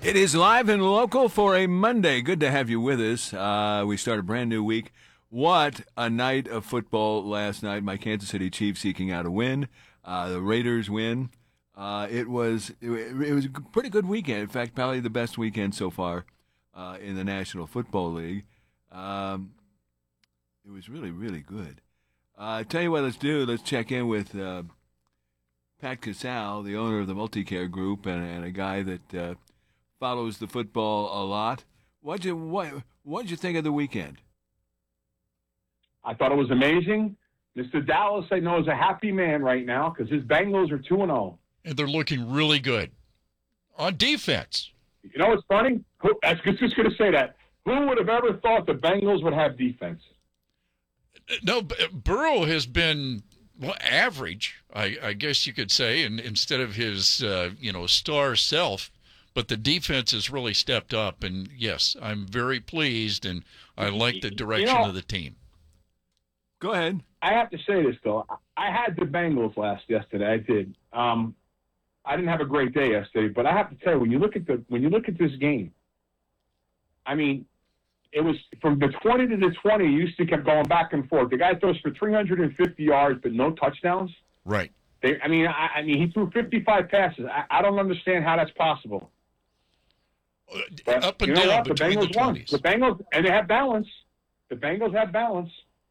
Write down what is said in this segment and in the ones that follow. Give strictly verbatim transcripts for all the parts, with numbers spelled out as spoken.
It is live and local for a Monday. Good to have you with us. Uh, we start a brand new week. What a night of football last night. My Kansas City Chiefs seeking out a win. Uh, the Raiders win. Uh, it was it, it was a pretty good weekend. In fact, probably the best weekend so far uh, in the National Football League. Um, it was really, really good. Uh, I tell you what, let's do. Let's check in with uh, Pat Casale, the owner of the Multicare Group, and, and a guy that uh, follows the football a lot. What'd you what What'd you think of the weekend? I thought it was amazing. Mister Dallas, I know, is a happy man right now because his Bengals are two and oh. And they're looking really good on defense. You know what's funny? Who, I was just going to say that. Who would have ever thought the Bengals would have defense? No, Burrow has been well, average, I, I guess you could say, and instead of his uh, you know star self. But the defense has really stepped up, and yes, I'm very pleased, and I like the direction you know, of the team. Go ahead. I have to say this though. I had the Bengals last yesterday. I did. Um, I didn't have a great day yesterday, but I have to tell you, when you look at the when you look at this game, I mean, it was from the twenty to the twenty. You used to keep going back and forth. The guy throws for three hundred fifty yards, but no touchdowns. Right. They, I mean, I, I mean, he threw fifty-five passes. I, I don't understand how that's possible. But Up and you know down what? The between Bengals the won. twenties. The Bengals, and they have balance. The Bengals have balance.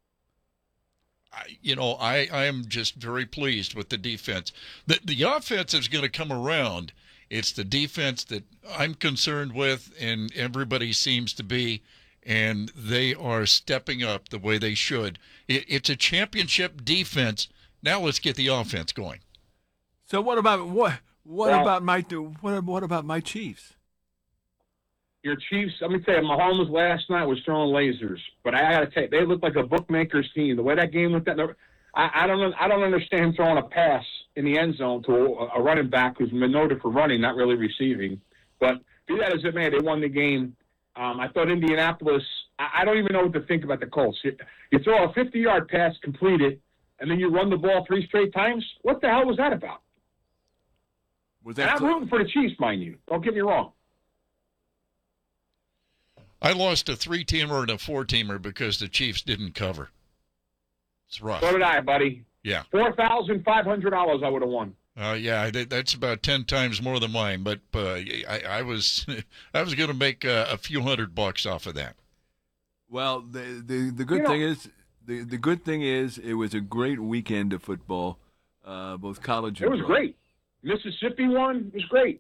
I, you know, I, I am just very pleased with the defense. The, the offense is going to come around. It's the defense that I'm concerned with, and everybody seems to be, and they are stepping up the way they should. It, it's a championship defense. Now let's get the offense going. So what about what what Well, about my what what about my Chiefs? Your Chiefs, let me tell you, Mahomes last night was throwing lasers, but I got to tell you, they look like a bookmaker's team. The way that game looked at, I, I don't, I don't understand him throwing a pass in the end zone to a, a running back who's been noted for running, not really receiving. But be that as it may, they won the game. Um, I thought Indianapolis. I, I don't even know what to think about the Colts. You, you throw a fifty-yard pass, complete it, and then you run the ball three straight times. What the hell was that about? Was And that I'm cl- rooting for the Chiefs, mind you. Don't get me wrong. I lost a three-teamer and a four-teamer because the Chiefs didn't cover. It's rough. So did I, buddy. Yeah. four thousand five hundred dollars I would have won. Uh, yeah, that, that's about ten times more than mine. But uh, I, I was, I was going to make uh, a few hundred bucks off of that. Well, the the, the good You know- thing is the the good thing is it was a great weekend of football, uh, both college and It was pro. great. Mississippi won. It was great.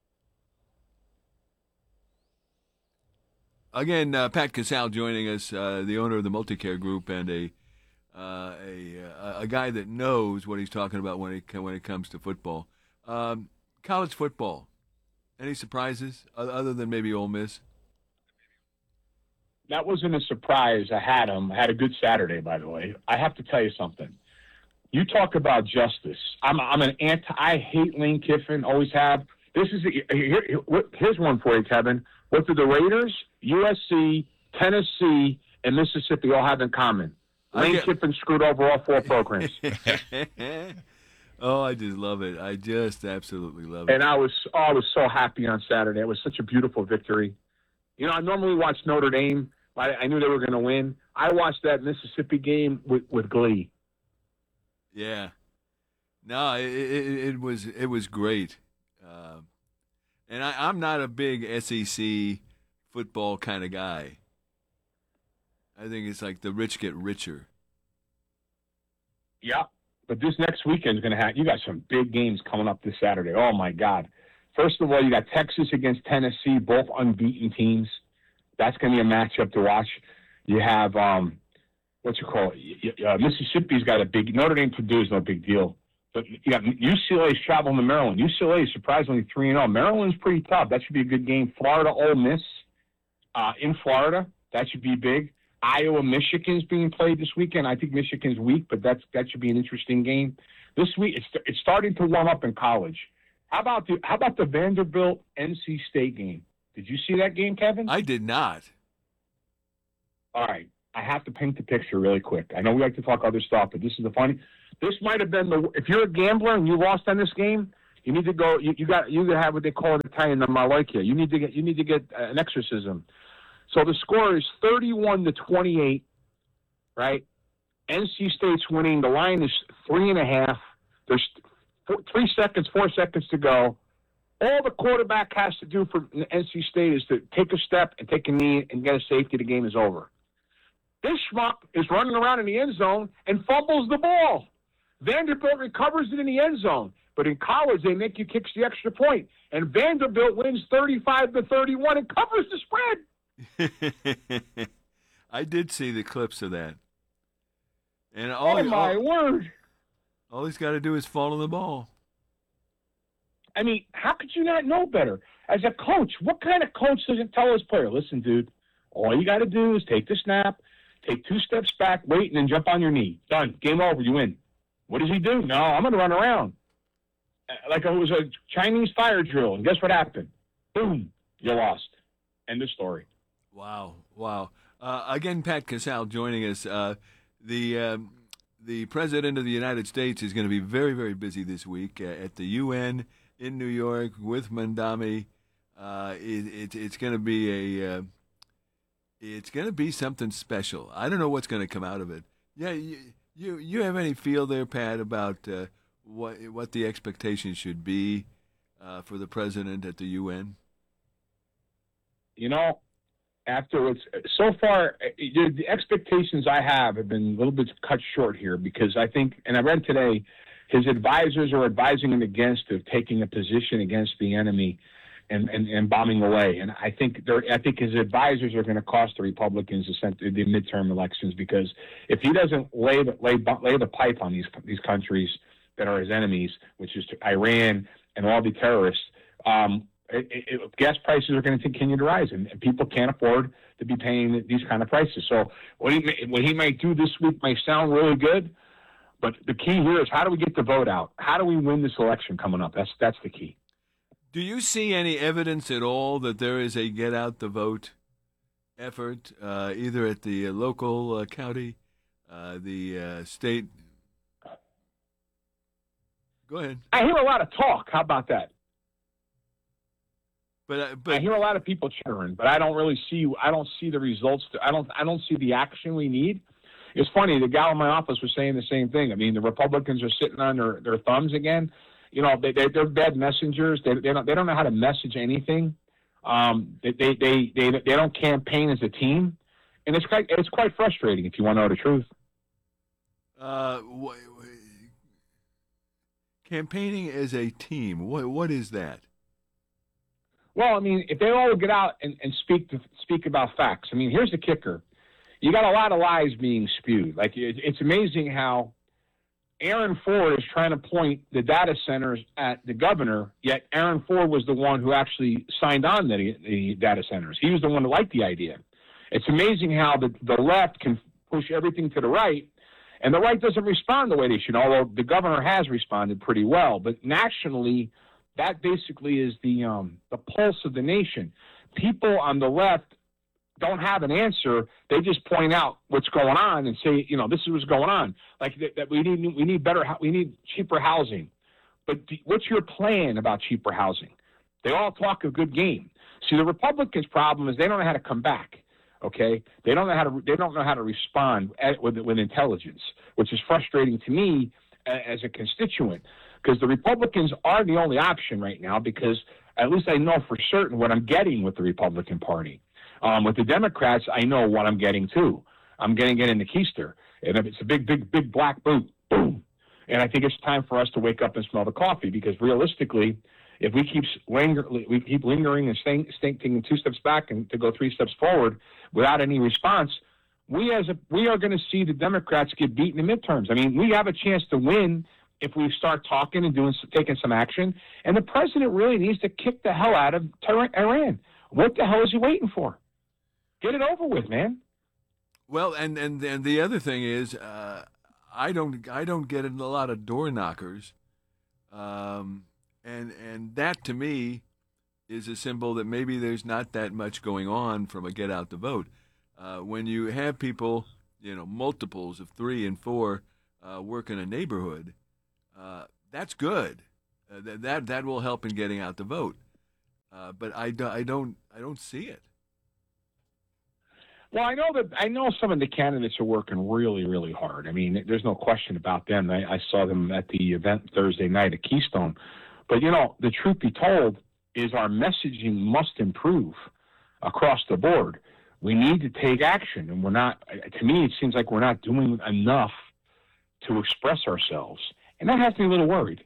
Again, uh, Pat Casale joining us, uh, the owner of the Multicare Group, and a uh, a uh, a guy that knows what he's talking about when it when it comes to football. Um, college football. Any surprises o- other than maybe Ole Miss? That wasn't a surprise. I had him. I had a good Saturday, by the way. I have to tell you something. You talk about justice. I'm I'm an anti. I hate Lane Kiffin. Always have. This is a, here, here- here's one for you, Kevin. What do the Raiders, U S C, Tennessee, and Mississippi all have in common? Lane Okay. Kiffin screwed over all four programs. Oh, I just love it. I just absolutely love it. And I was oh, I was so happy on Saturday. It was such a beautiful victory. You know, I normally watch Notre Dame. I, I knew they were going to win. I watched that Mississippi game with, with glee. Yeah. No, it, it, it was it was great. Uh, and I, I'm not a big S E C football kind of guy. I think it's like the rich get richer. Yeah. But this next weekend is going to have, you got some big games coming up this Saturday. Oh, my God. First of all, you got Texas against Tennessee, both unbeaten teams. That's going to be a matchup to watch. You have, um, what's it called? Uh, Mississippi's got a big, Notre Dame Purdue is no big deal. But you got U C L A's traveling to Maryland. U C L A is surprisingly three and oh. Maryland's pretty tough. That should be a good game. Florida, Ole Miss uh, in Florida. That should be big. Iowa, Michigan's being played this weekend. I think Michigan's weak, but that's that should be an interesting game. This week, it's it's starting to warm up in college. How about the how about the Vanderbilt N C State game? Did you see that game, Kevin? I did not. All right, I have to paint the picture really quick. I know we like to talk other stuff, but this is the funny. This might have been the if you're a gambler and you lost on this game, You need to go. You, you got. You have what they call in Italian the Malaika. You need to get. You need to get an exorcism. So the score is thirty-one to twenty-eight. Right. N C State's winning. The line is three and a half. There's four, three seconds, four seconds to go. All the quarterback has to do for N C State is to take a step and take a knee and get a safety. The game is over. This schmuck is running around in the end zone and fumbles the ball. Vanderbilt recovers it in the end zone. But in college, they make you kick the extra point. And Vanderbilt wins thirty-five to thirty-one and covers the spread. I did see the clips of that. And all, oh, my all, word. All he's got to do is follow the ball. I mean, how could you not know better? As a coach, what kind of coach doesn't tell his player, listen, dude, all you got to do is take the snap, take two steps back, wait, and then jump on your knee. Done. Game over. You win. What does he do? No, I'm going to run around. Like it was a Chinese fire drill. And guess what happened? Boom. You lost. End of story. Wow. Wow. Uh, again, Pat Casale joining us. Uh, the uh, the President of the United States is going to be very, very busy this week uh, at the U N in New York with Mandami. Uh, it, it, it's going to be a... Uh, It's going to be something special. I don't know what's going to come out of it. Yeah, you you, you have any feel there, Pat, about uh, what what the expectations should be uh, for the president at the U N? You know, afterwards, so far, the expectations I have have been a little bit cut short here because I think, and I read today, his advisors are advising him against of taking a position against the enemy. And, and, and bombing away. And I think they're, I think his advisors are going to cost the Republicans the, the midterm elections because if he doesn't lay the, lay, lay the pipe on these these countries that are his enemies, which is Iran and all the terrorists, um, it, it, gas prices are going to continue to rise, and, and people can't afford to be paying these kind of prices. So what he may, what he might do this week may sound really good, but the key here is how do we get the vote out? How do we win this election coming up? That's that's the key. Do you see any evidence at all that there is a get out the vote effort, uh, either at the uh, local uh, county, uh, the uh, state? Go ahead. I hear a lot of talk. How about that? But, uh, but I hear a lot of people chittering, but I don't really see. I don't see the results. To, I don't. I don't see the action we need. It's funny. The gal in my office was saying the same thing. I mean, the Republicans are sitting on their, their thumbs again. You know, they, they, they're bad messengers. They, they, don't, they don't know how to message anything. Um, they, they, they, they, they don't campaign as a team. And it's quite, it's quite frustrating if you want to know the truth. Uh, wh- campaigning as a team, what, what is that? Well, I mean, if they all get out and, and speak to, speak about facts, I mean, here's the kicker. You got a lot of lies being spewed. Like, it, it's amazing how Aaron Ford is trying to point the data centers at the governor, yet Aaron Ford was the one who actually signed on the, the data centers. He was the one who liked the idea. It's amazing how the, the left can push everything to the right, and the right doesn't respond the way they should, although the governor has responded pretty well. But nationally, that basically is the um, the pulse of the nation. People on the left don't have an answer. They just point out what's going on and say, you know, this is what's going on. Like that, that we need, we need better, we need cheaper housing. But what's your plan about cheaper housing? They all talk a good game. See, the Republicans' problem is they don't know how to come back. Okay, they don't know how to, they don't know how to respond at, with with intelligence, which is frustrating to me as a constituent, because the Republicans are the only option right now. Because at least I know for certain what I'm getting with the Republican Party. Um, with the Democrats, I know what I'm getting, too. I'm getting it in the keister. And if it's a big, big, big black boot, boom. And I think it's time for us to wake up and smell the coffee, because realistically, if we keep linger, we keep lingering and staying, staying, taking two steps back and to go three steps forward without any response, we as a, we are going to see the Democrats get beat in the midterms. I mean, we have a chance to win if we start talking and doing, taking some action. And the president really needs to kick the hell out of Iran. What the hell is he waiting for? Get it over with, man. Well, and and, and the other thing is, uh, I don't I don't get a lot of door knockers, um, and and that to me is a symbol that maybe there's not that much going on from a get out the vote. Uh, when you have people, you know, multiples of three and four uh, work in a neighborhood, uh, that's good. Uh, th- that that will help in getting out the vote. Uh, but I, do, I don't I don't see it. Well, I know that I know some of the candidates are working really, really hard. I mean, there's no question about them. I, I saw them at the event Thursday night at Keystone. But you know, the truth be told is our messaging must improve across the board. We need to take action, and we're not. To me, it seems like we're not doing enough to express ourselves, and that has me a little worried.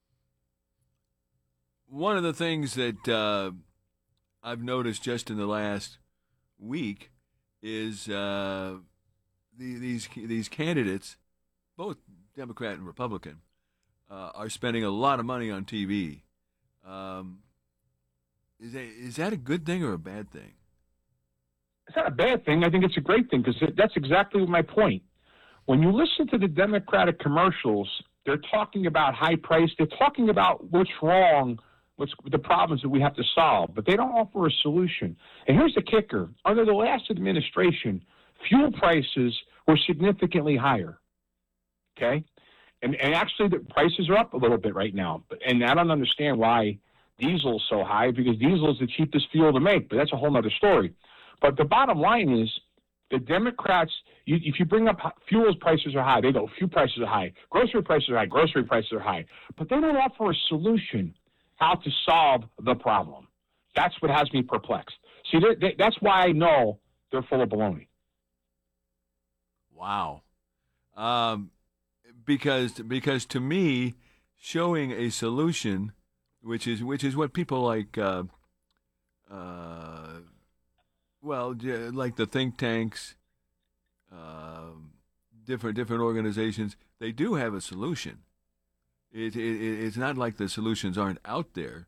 One of the things that uh, I've noticed just in the last week is uh, the, these these candidates, both Democrat and Republican, uh, are spending a lot of money on T V. Um, is that, is that a good thing or a bad thing? It's not a bad thing. I think it's a great thing because that's exactly my point. When you listen to the Democratic commercials, they're talking about high price. They're talking about what's wrong, what's the problems that we have to solve, but they don't offer a solution. And here's the kicker. Under the last administration, fuel prices were significantly higher, okay? And, and actually the prices are up a little bit right now. But, and I don't understand why diesel's so high, because diesel is the cheapest fuel to make, but that's a whole other story. But the bottom line is the Democrats, you, if you bring up fuel prices are high, they go, fuel prices are high, grocery prices are high, grocery prices are high. But they don't offer a solution how to solve the problem. That's what has me perplexed. See, they, that's why I know they're full of baloney. Wow. Um, because because to me, showing a solution, which is which is what people like, uh, uh, well, like the think tanks, uh, different different organizations, they do have a solution. It, it it's not like the solutions aren't out there.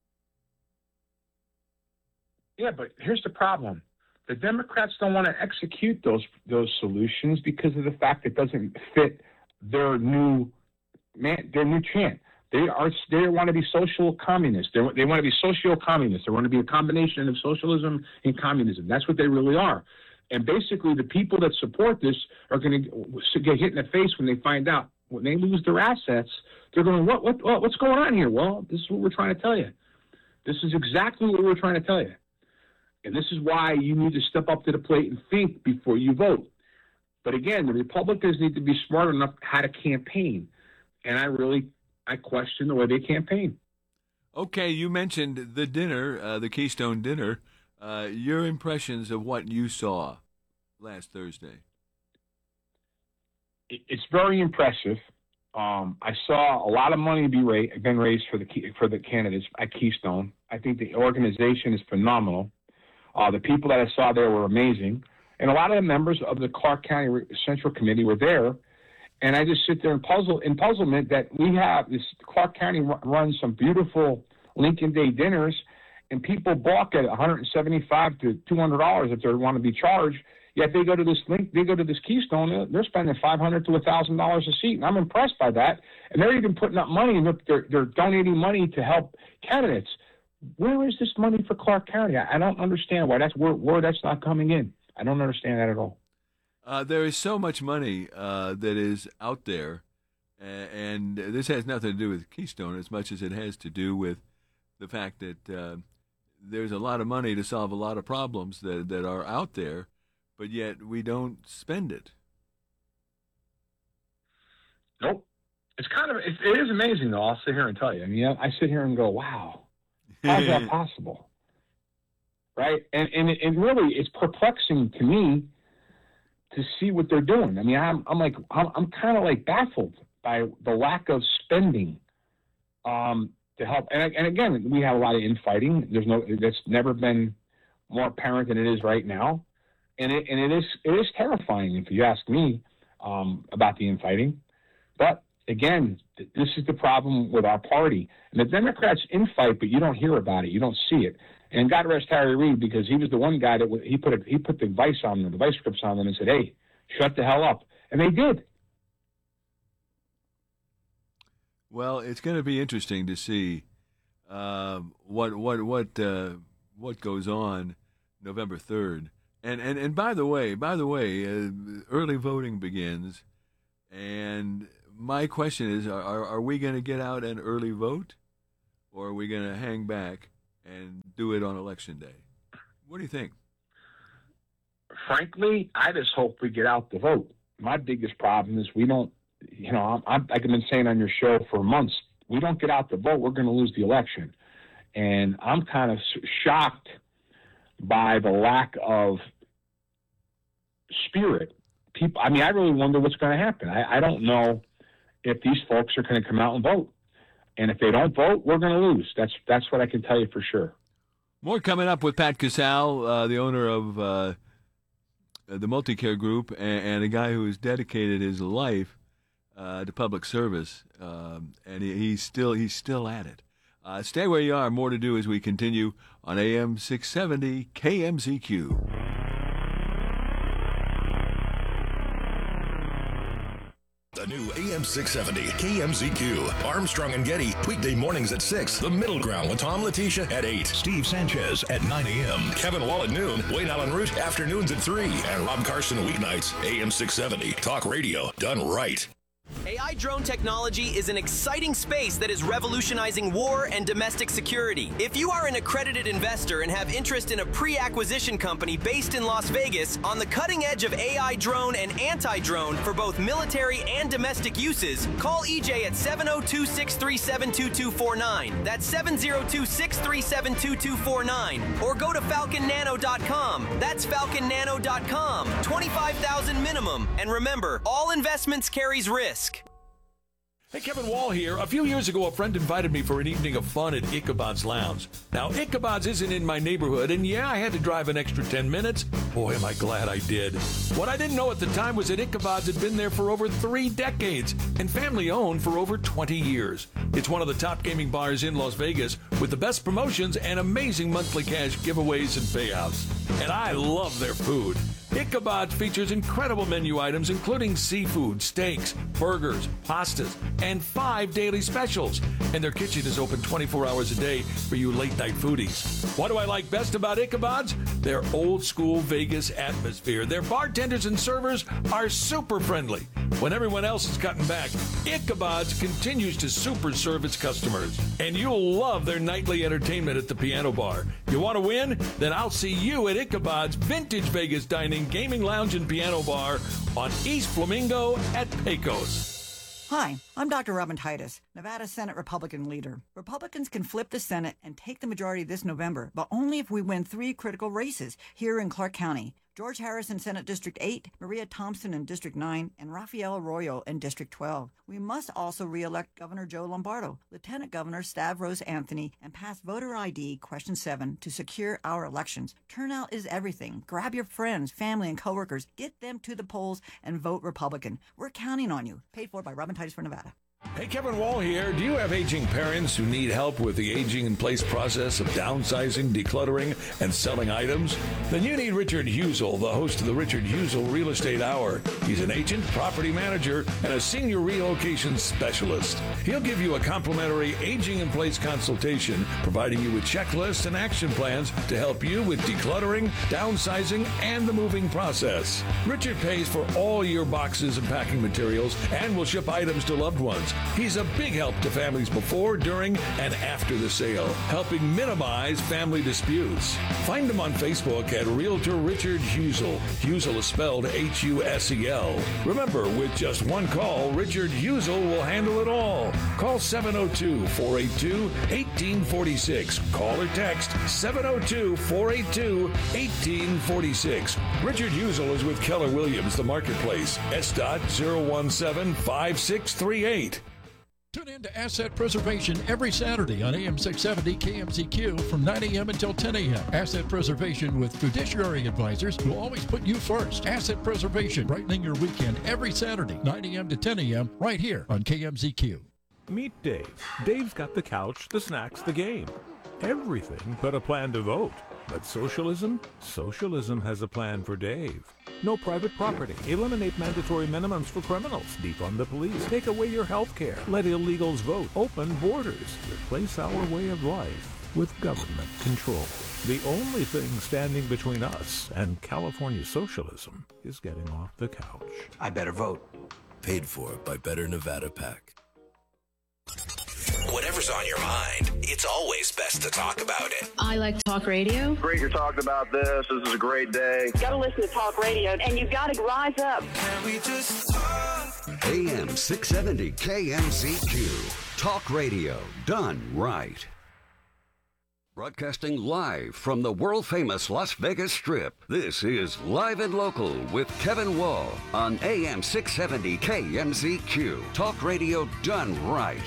Yeah, but here's the problem. The Democrats don't want to execute those those solutions because of the fact it doesn't fit their new man, their new chant. They are they want to be social communists. They they want to be socio-communists. They want to be a combination of socialism and communism. That's what they really are. And basically, the people that support this are going to get hit in the face when they find out. When they lose their assets, they're going, what, what, what, what's going on here? Well, this is what we're trying to tell you. This is exactly what we're trying to tell you. And this is why you need to step up to the plate and think before you vote. But again, the Republicans need to be smart enough how to campaign. And I really, I question the way they campaign. Okay, you mentioned the dinner, uh, the Keystone dinner. Uh, your impressions of what you saw last Thursday? It's very impressive. Um, I saw a lot of money be ra- been raised for the for the candidates at Keystone. I think the organization is phenomenal. Uh, the people that I saw there were amazing, and a lot of the members of the Clark County Central Committee were there. And I just sit there in puzzle in puzzlement that we have this Clark County runs some beautiful Lincoln Day dinners, and people balk at one hundred seventy-five to two hundred dollars if they want to be charged. Yet they go to this link, they go to this Keystone, they're spending five hundred to a thousand dollars a seat, and I'm impressed by that. And they're even putting up money, and they're they're donating money to help candidates. Where is this money for Clark County? I, I don't understand why that's where, where that's not coming in. I don't understand that at all. Uh, there is so much money uh, that is out there, and this has nothing to do with Keystone as much as it has to do with the fact that uh, there's a lot of money to solve a lot of problems that that are out there. But yet we don't spend it. Nope. It's kind of, it, it is amazing, though. I'll sit here and tell you. I mean, I sit here and go, wow, how's that possible? Right? And and it, it really is perplexing to me to see what they're doing. I mean, I'm I'm like, I'm, I'm kind of like baffled by the lack of spending um, to help. And, and again, we have a lot of infighting. There's no, that's never been more apparent than it is right now. And it and it is it is terrifying if you ask me um, about the infighting. But again, th- this is the problem with our party. And the Democrats infight, but you don't hear about it, you don't see it. And God rest Harry Reid, because he was the one guy that w- he put a, he put the vice on them, the vice grips on them, and said, "Hey, shut the hell up," and they did. Well, it's going to be interesting to see uh, what what what uh, what goes on November third. And, and and by the way, by the way, uh, early voting begins, and my question is: Are are we going to get out and early vote? or are we going to hang back and do it on Election Day? What do you think? Frankly, I just hope we get out the vote. My biggest problem is we don't, you know, I'm, I'm, like I've been saying on your show for months, we don't get out the vote, we're going to lose the election. And I'm kind of shocked by the lack of spirit. People, I mean, I really wonder what's going to happen. I, I don't know if these folks are going to come out and vote. And if they don't vote, we're going to lose. That's that's what I can tell you for sure. More coming up with Pat Casale, uh, the owner of uh, the Multicare Group, and, and a guy who has dedicated his life uh, to public service, um, and he, he's still he's still at it. Uh, stay where you are. More to do as we continue on A M six seventy K M Z Q. The new A M six seventy K M Z Q. Armstrong and Getty, weekday mornings at six. The Middle Ground with Tom Letitia at eight. Steve Sanchez at nine a.m. Kevin Wall at noon. Wayne Allen Root afternoons at three. And Rob Carson weeknights. A M six seventy. Talk radio done right. A I drone technology is an exciting space that is revolutionizing war and domestic security. If you are an accredited investor and have interest in a pre-acquisition company based in Las Vegas on the cutting edge of A I drone and anti-drone for both military and domestic uses, call E J at seven oh two, six three seven, two two four nine. That's seven oh two, six three seven, two two four nine. Or go to falcon nano dot com. That's falcon nano dot com. twenty-five thousand minimum. And remember, all investments carries risk. Hey, Kevin Wall here. A few years ago, a friend invited me for an evening of fun at Ichabod's Lounge. Now, Ichabod's isn't in my neighborhood, and yeah, I had to drive an extra ten minutes. Boy, am I glad I did. What I didn't know at the time was that Ichabod's had been there for over three decades and family-owned for over twenty years. It's one of the top gaming bars in Las Vegas with the best promotions and amazing monthly cash giveaways and payouts. And I love their food. Ichabod's features incredible menu items including seafood, steaks, burgers, pastas, and five daily specials. And their kitchen is open twenty-four hours a day for you late-night foodies. What do I like best about Ichabod's? Their old-school Vegas atmosphere. Their bartenders and servers are super friendly. When everyone else is cutting back, Ichabod's continues to super serve its customers. And you'll love their nightly entertainment at the piano bar. You want to win? Then I'll see you at Ichabod's Vintage Vegas Dining, Gaming Lounge, and Piano Bar on East Flamingo at Pecos. Hi, I'm Doctor Robin Titus, Nevada Senate Republican leader. Republicans can flip the Senate and take the majority this November, but only if we win three critical races here in Clark County. George Harris in Senate District eight, Maria Thompson in District nine, and Rafael Arroyo in District twelve. We must also re-elect Governor Joe Lombardo, Lieutenant Governor Stavros Anthony, and pass voter I D Question seven to secure our elections. Turnout is everything. Grab your friends, family, and coworkers. Get them to the polls and vote Republican. We're counting on you. Paid for by Robin Titus for Nevada. Hey, Kevin Wall here. Do you have aging parents who need help with the aging-in-place process of downsizing, decluttering, and selling items? Then you need Richard Husel, the host of the Richard Husel Real Estate Hour. He's an agent, property manager, and a senior relocation specialist. He'll give you a complimentary aging-in-place consultation, providing you with checklists and action plans to help you with decluttering, downsizing, and the moving process. Richard pays for all your boxes and packing materials and will ship items to loved ones. He's a big help to families before, during, and after the sale, helping minimize family disputes. Find him on Facebook at Realtor Richard Husel. Husel is spelled H U S E L. Remember, with just one call, Richard Husel will handle it all. Call seven oh two, four eight two, one eight four six. Call or text seven oh two, four eight two, one eight four six. Richard Husel is with Keller Williams, The Marketplace. S dot zero one seven five six three eight. Tune in to Asset Preservation every Saturday on A M six seventy K M Z Q from nine a.m. until ten a.m. Asset Preservation with fiduciary advisors who always put you first. Asset Preservation, brightening your weekend every Saturday, nine a.m. to ten a.m. right here on K M Z Q. Meet Dave. Dave's got the couch, the snacks, the game. Everything but a plan to vote. But socialism? Socialism has a plan for Dave. No private property. Eliminate mandatory minimums for criminals. Defund the police. Take away your health care. Let illegals vote. Open borders. Replace our way of life with government control. The only thing standing between us and California socialism is getting off the couch. I better vote. Paid for by Better Nevada PAC. Whatever whatever's on your mind, it's always best to talk about it. I like talk radio. Great you're talking about this. This is a great day. Got to listen to talk radio, and you've got to rise up. Can we just talk? A M six seventy K M Z Q. Talk radio done right. Broadcasting live from the world-famous Las Vegas Strip, this is Live and Local with Kevin Wall on A M six seventy K M Z Q. Talk radio done right.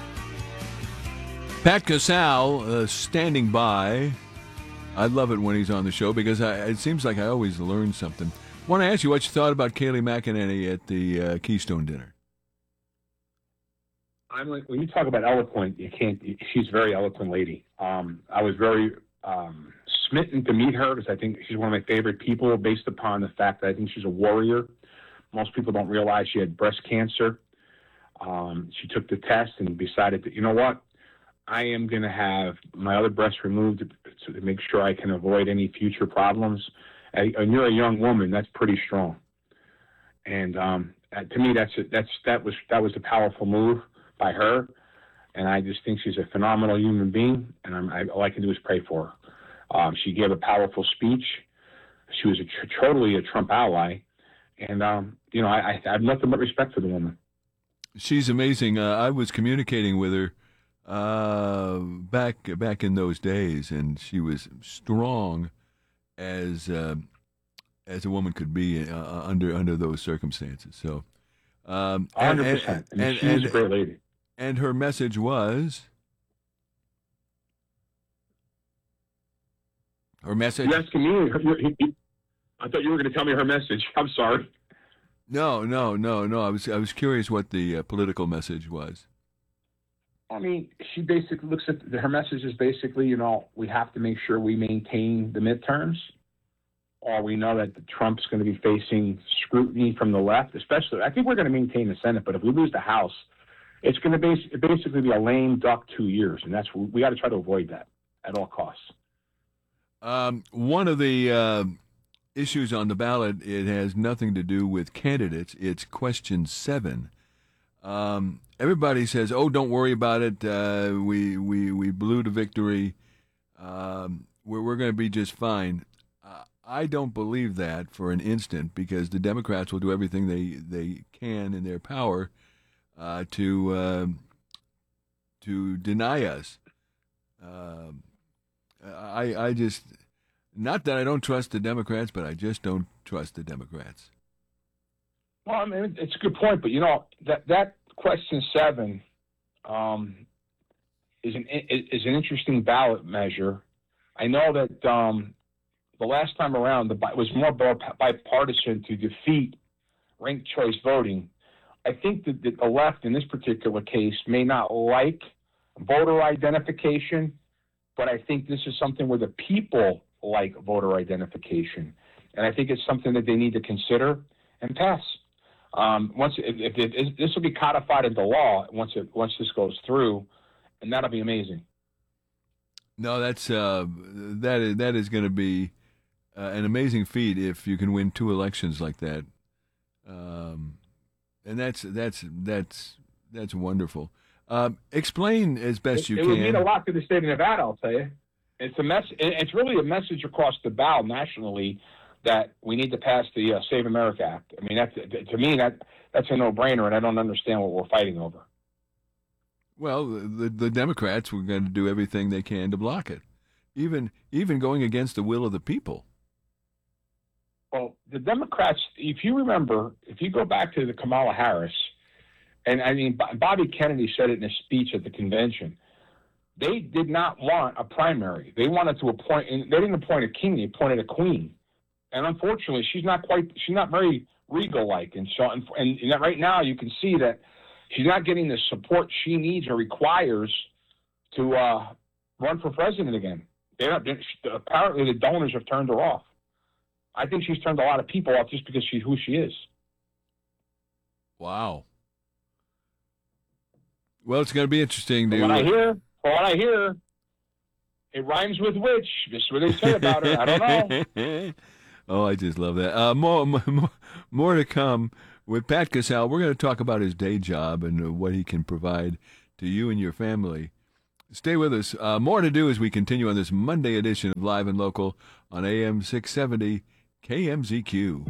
Pat Casal uh, standing by. I love it when he's on the show because I, it seems like I always learn something. I want to ask you what you thought about Kayleigh McEnany at the uh, Keystone dinner. I'm like, when you talk about eloquent, you can't. She's a very eloquent lady. Um, I was very um, smitten to meet her because I think she's one of my favorite people, based upon the fact that I think she's a warrior. Most people don't realize she had breast cancer. Um, she took the test and decided that, you know what, I am going to have my other breast removed to, to make sure I can avoid any future problems. And, and you're a young woman; that's pretty strong. And um, to me, that's a, that's that was that was a powerful move by her, and I just think she's a phenomenal human being, and I'm, I, all I can do is pray for her. Um, she gave a powerful speech. She was a tr- totally a Trump ally, and um, you know I, I have nothing but respect for the woman. She's amazing. Uh, I was communicating with her uh, back back in those days, and she was strong as uh, as a woman could be uh, under under those circumstances. So, um, and, one hundred percent. And, I mean, and, she's and, a great lady. And her message was. Her message. You're asking me? Her, you're, he, I thought you were going to tell me her message. I'm sorry. No, no, no, no. I was I was curious what the uh, political message was. I mean, she basically looks at her message is basically, you know, we have to make sure we maintain the midterms, or we know that the Trump's going to be facing scrutiny from the left, especially. I think we're going to maintain the Senate, but if we lose the House, it's going to bas- basically be a lame duck two years, and that's we got to try to avoid that at all costs. Um, one of the uh, issues on the ballot, it has nothing to do with candidates. It's question seven. Um, everybody says, "Oh, don't worry about it. Uh, we we we blew the victory. Um, we're we're going to be just fine." Uh, I don't believe that for an instant, because the Democrats will do everything they they can in their power uh, to uh, to deny us. Uh, I I just not that I don't trust the Democrats, but I just don't trust the Democrats. Well, I mean, it's a good point, but you know that that question seven um, is an is an interesting ballot measure. I know that um, the last time around, the it was more bipartisan to defeat ranked choice voting. I think that the left in this particular case may not like voter identification, but I think this is something where the people like voter identification, and I think it's something that they need to consider and pass. Um, once if, if it, if this will be codified into law once it once this goes through, and that'll be amazing. No, that's uh, that is that is going to be uh, an amazing feat if you can win two elections like that, um, and that's that's that's that's wonderful. Um, explain as best it, you it can. It would mean a lot to the state of Nevada, I'll tell you. It's a mess. It's really a message across the bow nationally that we need to pass the uh, Save America Act. I mean, that's, to me, that that's a no-brainer, and I don't understand what we're fighting over. Well, the the Democrats were going to do everything they can to block it, even even going against the will of the people. Well, the Democrats, if you remember, if you go back to the Kamala Harris, and I mean, Bobby Kennedy said it in a speech at the convention, they did not want a primary. They wanted to appoint, and they didn't appoint a king, they appointed a queen. And unfortunately, she's not quite, she's not very regal-like. And so, and, and right now you can see that she's not getting the support she needs or requires to uh, run for president again. They're not, they're, apparently the donors have turned her off. I think she's turned a lot of people off just because she's who she is. Wow. Well, it's going to be interesting. To, when I hear, from what I hear, it rhymes with witch. This is what they say about her. I don't know. Oh, I just love that. Uh, more, more, more to come with Pat Casal. We're going to talk about his day job and uh, what he can provide to you and your family. Stay with us. Uh, more to do as we continue on this Monday edition of Live and Local on A M six seventy K M Z Q.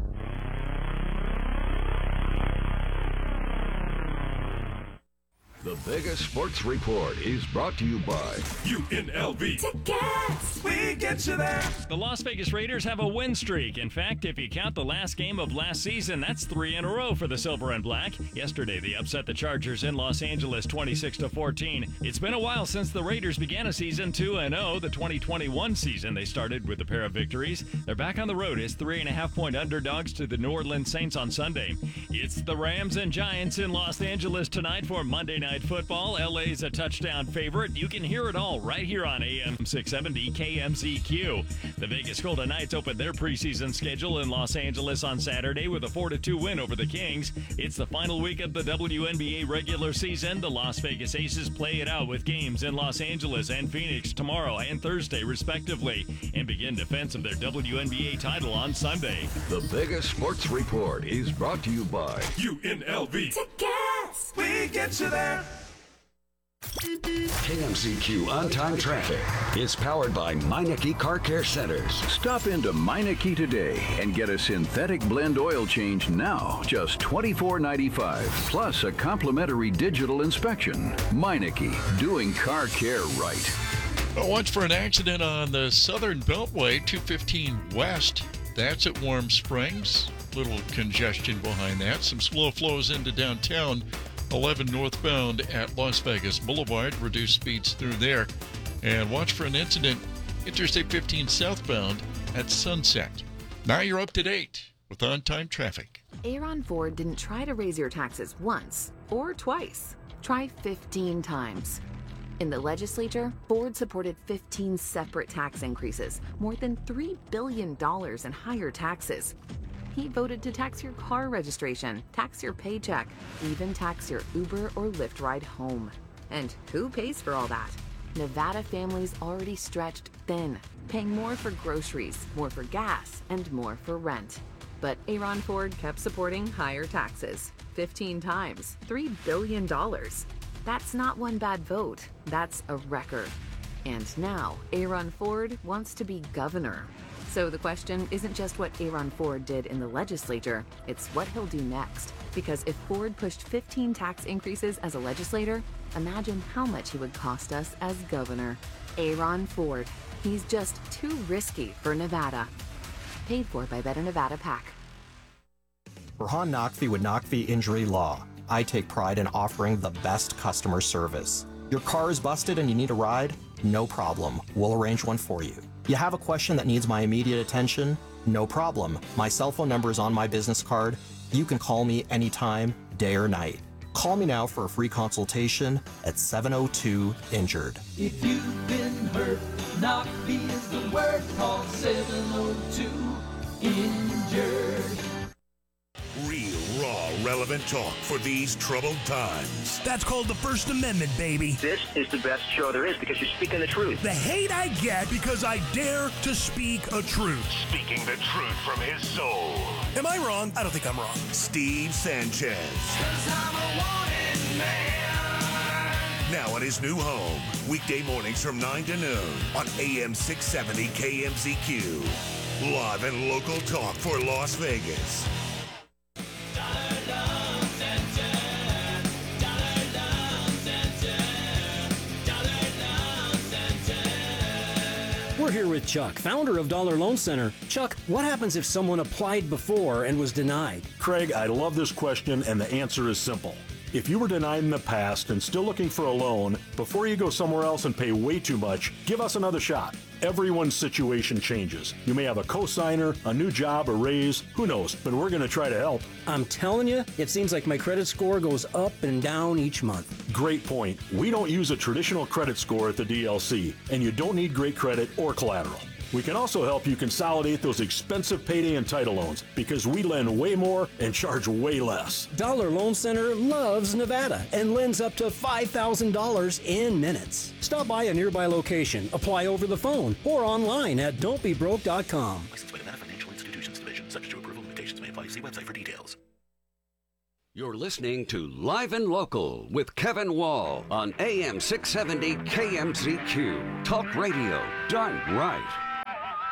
The biggest sports report is brought to you by U N L V. Tickets! We get you there. The Las Vegas Raiders have a win streak. In fact, if you count the last game of last season, that's three in a row for the Silver and Black. Yesterday, they upset the Chargers in Los Angeles twenty-six to fourteen. It's been a while since the Raiders began a season two and oh. The twenty twenty-one season, they started with a pair of victories. They're back on the road as three and a half point underdogs to the New Orleans Saints on Sunday. It's the Rams and Giants in Los Angeles tonight for Monday Night Football. L A's a touchdown favorite. You can hear it all right here on A M six seventy K M Z Q. The Vegas Golden Knights opened their preseason schedule in Los Angeles on Saturday with a four to two win over the Kings. It's the final week of the W N B A regular season. The Las Vegas Aces play it out with games in Los Angeles and Phoenix tomorrow and Thursday, respectively, and begin defense of their W N B A title on Sunday. The biggest sports report is brought to you by U N L V. Tickets! We get you there. K M Z Q On-Time Traffic is powered by Meineke Car Care Centers. Stop into Meineke today and get a synthetic blend oil change now, just twenty-four ninety-five, plus a complimentary digital inspection. Meineke, doing car care right. Well, watch for an accident on the Southern Beltway, two fifteen West. That's at Warm Springs. Little congestion behind that. Some slow flows into downtown. eleven northbound at Las Vegas Boulevard. Reduced speeds through there. And watch for an incident, Interstate fifteen southbound at Sunset. Now you're up to date with on-time traffic. Aaron Ford didn't try to raise your taxes once or twice. Try fifteen times. In the legislature, Ford supported fifteen separate tax increases, more than three billion dollars in higher taxes. He voted to tax your car registration, tax your paycheck, even tax your Uber or Lyft ride home. And who pays for all that? Nevada families already stretched thin, paying more for groceries, more for gas, and more for rent. But Aaron Ford kept supporting higher taxes, fifteen times, three billion dollars. That's not one bad vote, that's a record. And now, Aaron Ford wants to be governor. So the question isn't just what Aaron Ford did in the legislature, it's what he'll do next. Because if Ford pushed fifteen tax increases as a legislator, imagine how much he would cost us as governor. Aaron Ford. He's just too risky for Nevada. Paid for by Better Nevada PAC. Burhan Naqvi with Naqvi Injury Law. I take pride in offering the best customer service. Your car is busted and you need a ride? No problem. We'll arrange one for you. You have a question that needs my immediate attention? No problem. My cell phone number is on my business card. You can call me anytime, day or night. Call me now for a free consultation at seven oh two injured. If you've been hurt, Naqvi is the word. Call seven oh two injured. Real, raw, relevant talk for these troubled times. That's called the First Amendment, baby. This is the best show there is because you're speaking the truth. The hate I get because I dare to speak a truth. Speaking the truth from his soul. Am I wrong? I don't think I'm wrong. Steve Sanchez. 'Cause I'm a wanted man. Now at his new home, weekday mornings from nine to noon on A M six seventy K M Z Q. Live and local talk for Las Vegas. We're here with Chuck, founder of Dollar Loan Center. Chuck, what happens if someone applied before and was denied? Craig, I love this question, and the answer is simple. If you were denied in the past and still looking for a loan, before you go somewhere else and pay way too much, give us another shot. Everyone's situation changes. You may have a cosigner, a new job, a raise, who knows, but we're going to try to help. I'm telling you, it seems like my credit score goes up and down each month. Great point. We don't use a traditional credit score at the D L C, and you don't need great credit or collateral. We can also help you consolidate those expensive payday and title loans because we lend way more and charge way less. Dollar Loan Center loves Nevada and lends up to five thousand dollars in minutes. Stop by a nearby location, apply over the phone, or online at don't be broke dot com. Licensed by Nevada Financial Institutions Division. Subject to approval. Limitations may apply. See website for details. You're listening to Live and Local with Kevin Wall on A M six seventy K M Z Q. Talk radio done right.